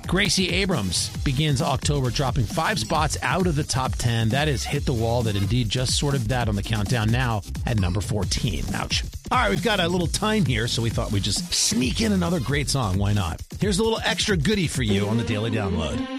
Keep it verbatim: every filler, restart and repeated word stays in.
Gracie Abrams begins October dropping five spots out of the top ten. That is Hit the Wall that indeed just sort of that on the countdown now at number fourteen. Ouch. All right, we've got a little time here, so we thought we'd just sneak in another great song. Why not? Here's a little extra goodie for you on the Daily Download.